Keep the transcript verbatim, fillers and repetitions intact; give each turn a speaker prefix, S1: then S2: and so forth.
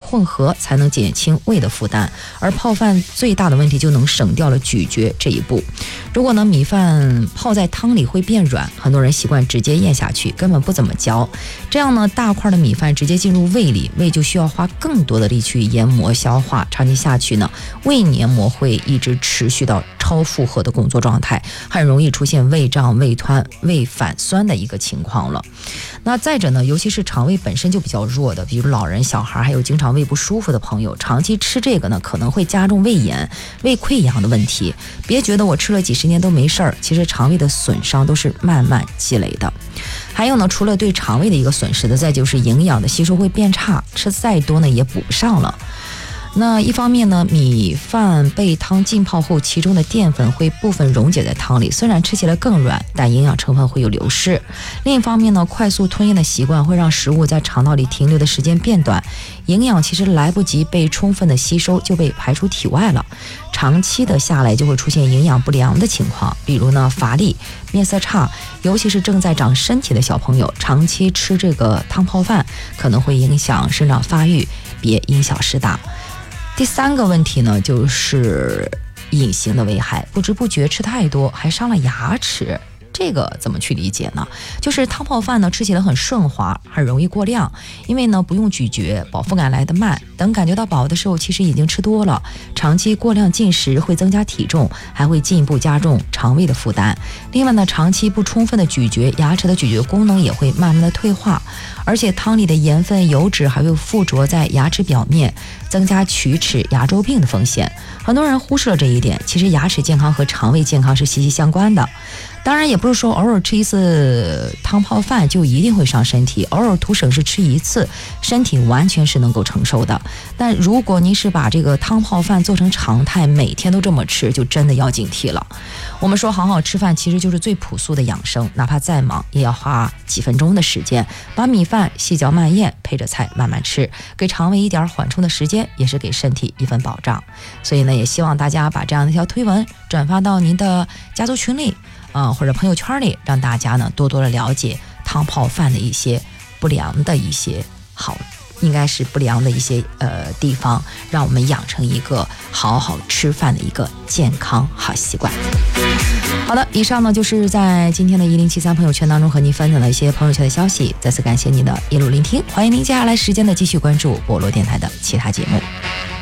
S1: 混合，才能减轻胃的负担。而泡饭最大的问题就能省掉了咀嚼这一步。如果呢米饭泡在汤里会变软，很多人习惯直接咽下去，根本不怎么嚼。这样呢大块的米饭直接进入胃里，胃就需要花更多的力去研磨消化，长期下去呢，胃黏膜会一直持续到超负荷的工作状态，很容易出现胃胀、胃湍、胃反酸的一个情况了。那再者呢，尤其是肠胃本身就比较弱的，比如老人、小孩，还有经常胃不舒服的朋友，长期吃这个呢，可能会加重胃炎、胃溃疡的问题。别觉得我吃了几十年都没事儿，其实肠胃的损伤都是慢慢积累的。还有呢，除了对肠胃的一个损失的，再就是营养的吸收会变差，吃再多呢也补不上了。那一方面呢，米饭被汤浸泡后，其中的淀粉会部分溶解在汤里，虽然吃起来更软，但营养成分会有流失。另一方面呢，快速吞咽的习惯会让食物在肠道里停留的时间变短，营养其实来不及被充分的吸收，就被排出体外了。长期的下来就会出现营养不良的情况，比如呢乏力、面色差，尤其是正在长身体的小朋友，长期吃这个汤泡饭可能会影响生长发育，别因小失大。第三个问题呢，就是隐形的危害，不知不觉吃太多还伤了牙齿。这个怎么去理解呢？就是汤泡饭呢吃起来很顺滑，很容易过量，因为呢不用咀嚼，饱腹感来得慢，等感觉到饱的时候其实已经吃多了。长期过量进食会增加体重，还会进一步加重肠胃的负担。另外呢，长期不充分的咀嚼，牙齿的咀嚼功能也会慢慢的退化，而且汤里的盐分、油脂还会附着在牙齿表面，增加龋齿、牙周病的风险。很多人忽视了这一点，其实牙齿健康和肠胃健康是息息相关的。当然也不是说偶尔吃一次汤泡饭就一定会伤身体，偶尔图省事吃一次，身体完全是能够承受的。但如果您是把这个汤泡饭做成常态，每天都这么吃，就真的要警惕了。我们说好好吃饭其实就是最朴素的养生，哪怕再忙也要花几分钟的时间，把米饭细嚼慢咽，配着菜慢慢吃，给肠胃一点缓冲的时间，也是给身体一份保障。所以呢，也希望大家把这样的一条推文转发到您的家族群里啊、呃，或者朋友圈里，让大家呢多多的了解汤泡饭的一些不良的一些好，应该是不良的一些呃地方，让我们养成一个好好吃饭的一个健康好习惯。好的，以上呢就是在今天的一零七三朋友圈当中和您分享的一些朋友圈的消息，再次感谢您的一路聆听，欢迎您接下来时间的继续关注网络电台的其他节目。